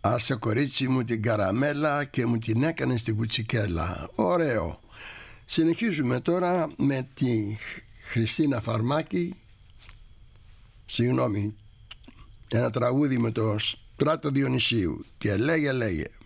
Άσε κορίτσι μου την καραμέλα και μου την έκανε στην κουτσικέλα. Ωραίο. Συνεχίζουμε τώρα με τη Χριστίνα Φαρμάκη. Συγγνώμη, ένα τραγούδι με το Στράτο Διονυσίου. Και λέγε.